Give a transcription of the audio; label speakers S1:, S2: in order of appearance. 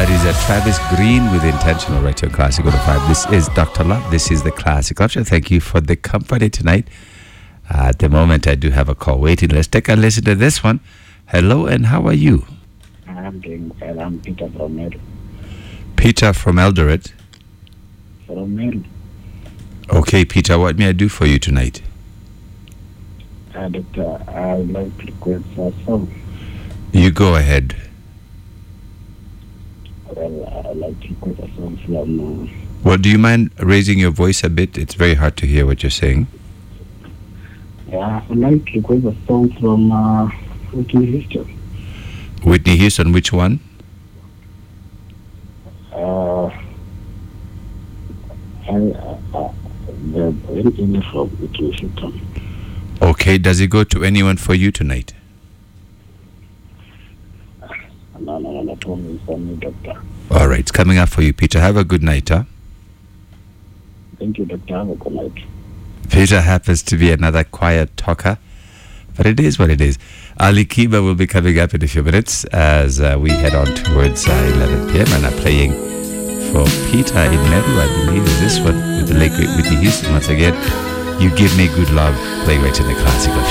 S1: That is Travis Green with Intentional right here on Classic 105. This is Dr. Love. This is the Classic Culture. Thank you for the company tonight. At the moment, I do have a call waiting. Let's take a listen to this one. Hello, and how are you?
S2: I'm doing well. I'm Peter from Meru.
S1: Peter from Eldoret.
S2: From Meru.
S1: Okay, Peter, what may I do for you tonight?
S2: Doctor, I would like to request a song.
S1: You go ahead.
S2: Well, I'd like to request a song from...
S1: Well, do you mind raising your voice a bit? It's very hard to hear what you're saying.
S2: I would like to request a song from Whitney Houston.
S1: Whitney Houston, which one?
S2: The anything from Whitney Houston.
S1: Okay, does it go to anyone for you tonight?
S2: No, not only for me, Doctor.
S1: All right, it's coming up for you, Peter. Have a good night, huh?
S2: Thank you, Doctor. Have a good night.
S1: Peter happens to be another quiet talker, but it is what it is. Ali Kiba will be coming up in a few minutes as we head on towards 11 p.m. and I'm playing for Peter in Meru, I believe, is this one with the late great Whitney Houston. Once again, You Give Me Good Love, playing right in the classical